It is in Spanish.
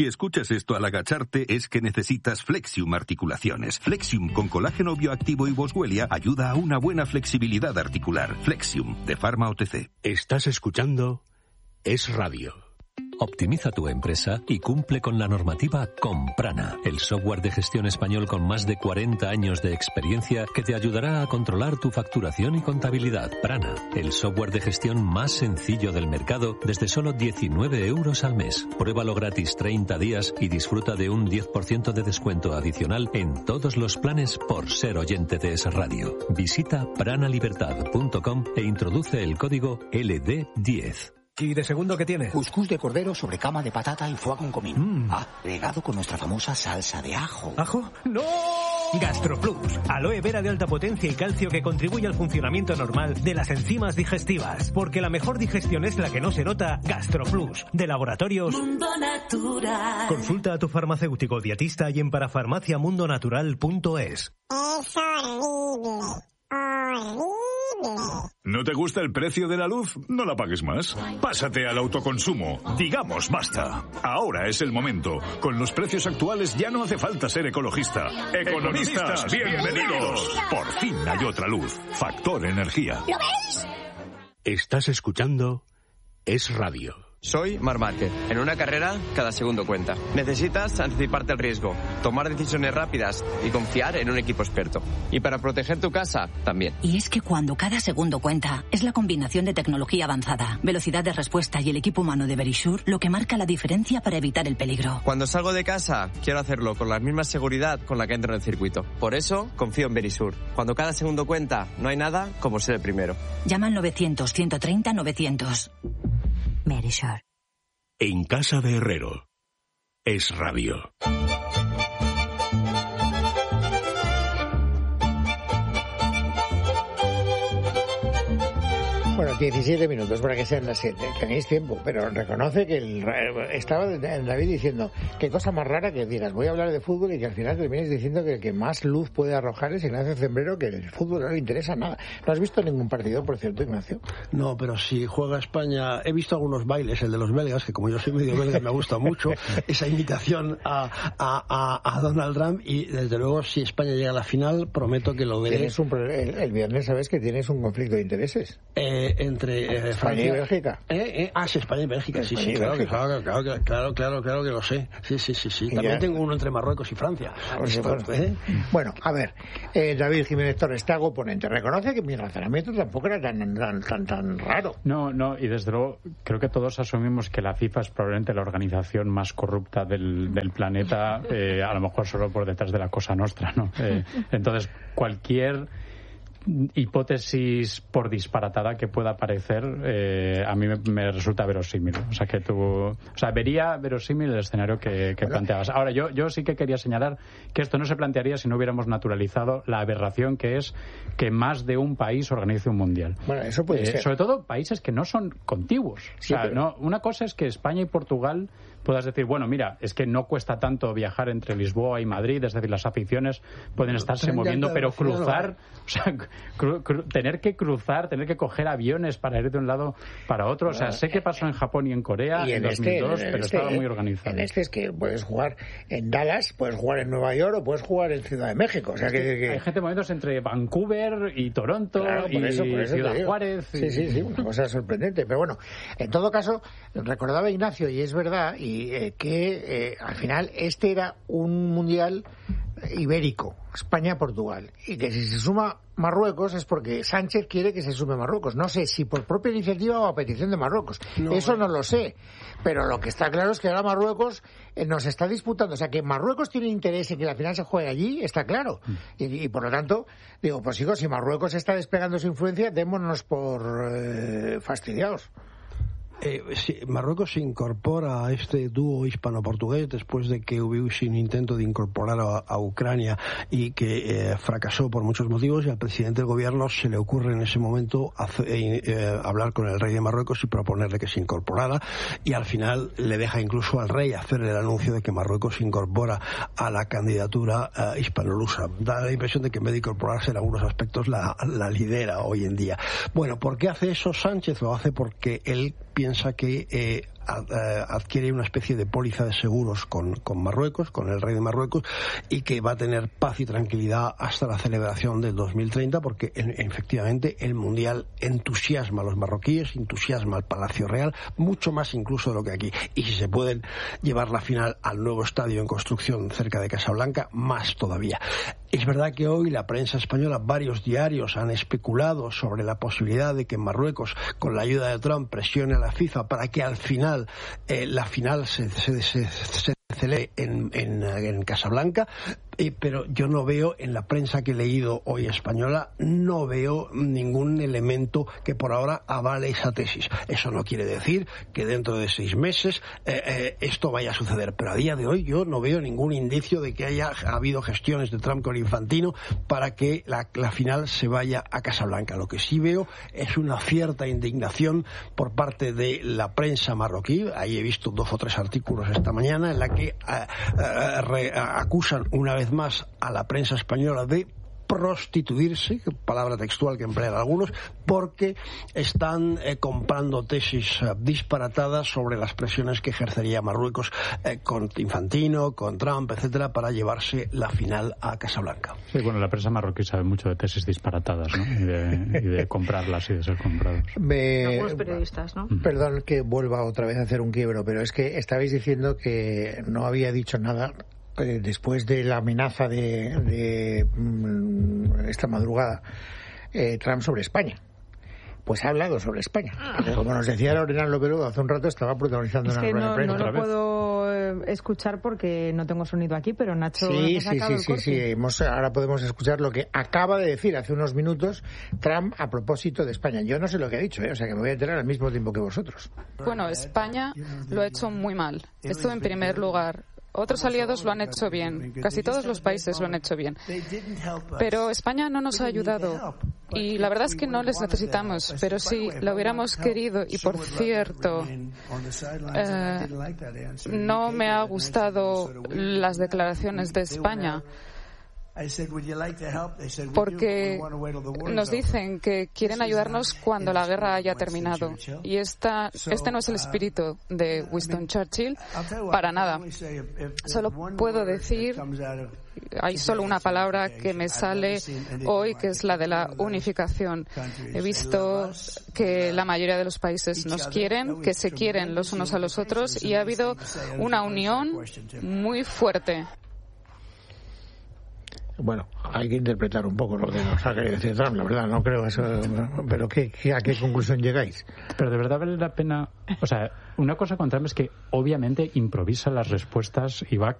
Si escuchas esto al agacharte es que necesitas Flexium Articulaciones. Flexium con colágeno bioactivo y boswellia ayuda a una buena flexibilidad articular. Flexium, de Pharma OTC. Estás escuchando Es Radio. Optimiza tu empresa y cumple con la normativa con Prana, el software de gestión español con más de 40 años de experiencia que te ayudará a controlar tu facturación y contabilidad. Prana, el software de gestión más sencillo del mercado desde solo 19 euros al mes. Pruébalo gratis 30 días y disfruta de un 10% de descuento adicional en todos los planes por ser oyente de Es Radio. Visita pranalibertad.com e introduce el código LD10. ¿Y de segundo qué tiene? Cuscús de cordero sobre cama de patata y foie con comino. Regado con nuestra famosa salsa de ajo. ¿Ajo? ¡No! GastroPlus, aloe vera de alta potencia y calcio que contribuye al funcionamiento normal de las enzimas digestivas. Porque la mejor digestión es la que no se nota. GastroPlus, de Laboratorios Mundo Natural. Consulta a tu farmacéutico dietista y en parafarmaciamundonatural.es. Es horrible. Horrible. ¿No te gusta el precio de la luz? No la pagues más. Pásate al autoconsumo. Digamos basta. Ahora es el momento. Con los precios actuales ya no hace falta ser ecologista. ¡Economistas, bienvenidos! Por fin hay otra luz. Factor Energía. ¿Lo veis? Estás escuchando Es Radio. Soy Marc Márquez. En una carrera, cada segundo cuenta. Necesitas anticiparte al riesgo, tomar decisiones rápidas y confiar en un equipo experto. Y para proteger tu casa, también. Y es que cuando cada segundo cuenta, es la combinación de tecnología avanzada, velocidad de respuesta y el equipo humano de Verisure lo que marca la diferencia para evitar el peligro. Cuando salgo de casa, quiero hacerlo con la misma seguridad con la que entro en el circuito. Por eso, confío en Verisure. Cuando cada segundo cuenta, no hay nada como ser el primero. Llama al 900-130-900. Verisure. En casa de Herrero. Es Radio. Bueno, 17 minutos para que sean las 7. Tenéis tiempo, pero reconoce que estaba David diciendo qué cosa más rara que digas, voy a hablar de fútbol y que al final termines diciendo que el que más luz puede arrojar es Ignacio Zembrero, que el fútbol no le interesa nada. ¿No has visto ningún partido, por cierto, Ignacio? No, pero si juega España, he visto algunos bailes, el de los belgas, que como yo soy medio belga me gusta mucho, esa imitación a Donald Trump, y desde luego si España llega a la final, prometo que lo veré. El viernes sabes que tienes un conflicto de intereses. Entre España y Bélgica. Sí, España y Bélgica, sí, claro que lo sé. Sí. También tengo uno entre Marruecos y Francia. Bueno, a ver, David Jiménez Torres, te hago oponente. Reconoce que mi razonamiento tampoco era tan raro. No, y desde luego creo que todos asumimos que la FIFA es probablemente la organización más corrupta del planeta, a lo mejor solo por detrás de la Cosa Nostra, ¿no? Entonces, cualquier hipótesis, por disparatada que pueda parecer, a mí me resulta verosímil. Vería verosímil el escenario que planteabas. Ahora, yo sí que quería señalar que esto no se plantearía si no hubiéramos naturalizado la aberración que es que más de un país organice un mundial. Bueno, eso puede ser. Sobre todo países que no son contiguos. Sí, una cosa es que España y Portugal puedas decir, bueno, mira, es que no cuesta tanto viajar entre Lisboa y Madrid, es decir, las aficiones pueden estarse moviendo, pero cruzar, tener que coger aviones para ir de un lado para otro, sé que pasó en Japón y en Corea en 2002, pero estaba muy organizado. En este es que puedes jugar en Dallas, puedes jugar en Nueva York o puedes jugar en Ciudad de México. Hay gente moviéndose entre Vancouver y Toronto, por eso Ciudad Juárez. Sí, una cosa sorprendente. Pero bueno, en todo caso, recordaba Ignacio, y es verdad, que al final este era un mundial ibérico, España-Portugal, y que si se suma Marruecos es porque Sánchez quiere que se sume Marruecos. No sé si por propia iniciativa o a petición de Marruecos. Eso no lo sé. Pero lo que está claro es que ahora Marruecos nos está disputando. O sea, que Marruecos tiene interés en que la final se juegue allí, está claro. Y por lo tanto, digo, pues chicos, si Marruecos está despegando su influencia, démonos por fastidiados. Sí, Marruecos se incorpora a este dúo hispano-portugués después de que hubo un intento de incorporar a Ucrania y que fracasó por muchos motivos, y al presidente del gobierno se le ocurre en ese momento hablar con el rey de Marruecos y proponerle que se incorporara, y al final le deja incluso al rey hacer el anuncio de que Marruecos se incorpora a la candidatura hispano-lusa. Da la impresión de que en vez de incorporarse en algunos aspectos la lidera hoy en día. Bueno, ¿por qué hace eso Sánchez? Lo hace porque él piensa que adquiere una especie de póliza de seguros con Marruecos, con el rey de Marruecos, y que va a tener paz y tranquilidad hasta la celebración del 2030, porque efectivamente el Mundial entusiasma a los marroquíes, entusiasma al Palacio Real, mucho más incluso de lo que aquí. Y si se pueden llevar la final al nuevo estadio en construcción cerca de Casablanca, más todavía. Es verdad que hoy la prensa española, varios diarios han especulado sobre la posibilidad de que Marruecos, con la ayuda de Trump, presione a la FIFA para que al final la final se celebre en Casablanca, pero yo no veo, en la prensa que he leído hoy española, no veo ningún elemento que por ahora avale esa tesis. Eso no quiere decir que dentro de 6 meses esto vaya a suceder, pero a día de hoy yo no veo ningún indicio de que haya habido gestiones de Trump con Infantino para que la final se vaya a Casablanca. Lo que sí veo es una cierta indignación por parte de la prensa marroquí. Ahí he visto 2 o 3 artículos esta mañana en la que acusan una vez más a la prensa española de prostituirse, palabra textual que emplean algunos, porque están comprando tesis disparatadas sobre las presiones que ejercería Marruecos con Infantino, con Trump, etcétera, para llevarse la final a Casablanca. Sí, bueno, la prensa marroquí sabe mucho de tesis disparatadas, ¿no? Y de comprarlas y de ser comprados. Algunos periodistas, ¿no? Perdón que vuelva otra vez a hacer un quiebro, pero es que estabais diciendo que no había dicho nada después de la amenaza de esta madrugada Trump sobre España. Pues ha hablado sobre España. Como nos decía Lorena Lopero hace un rato, estaba protagonizando una rueda de prensa. No lo puedo escuchar porque no tengo sonido aquí, pero Nacho sí. Ahora podemos escuchar lo que acaba de decir hace unos minutos Trump a propósito de España. Yo no sé lo que ha dicho, o sea que me voy a enterar al mismo tiempo que vosotros. Bueno, España lo ha hecho muy mal. Esto en primer lugar. Otros aliados lo han hecho bien, casi todos los países lo han hecho bien, pero España no nos ha ayudado y la verdad es que no les necesitamos, pero si lo hubiéramos querido. Y por cierto, no me ha gustado las declaraciones de España, porque nos dicen que quieren ayudarnos cuando la guerra haya terminado, y este no es el espíritu de Winston Churchill para nada. Solo puedo decir, hay solo una palabra que me sale hoy, que es la de la unificación. He visto que la mayoría de los países nos quieren, que se quieren los unos a los otros, y ha habido una unión muy fuerte. Bueno, hay que interpretar un poco lo que nos ha querido decir Trump, la verdad, no creo eso. Pero ¿a qué conclusión llegáis? Pero de verdad vale la pena. O sea, una cosa con Trump es que obviamente improvisa las respuestas y va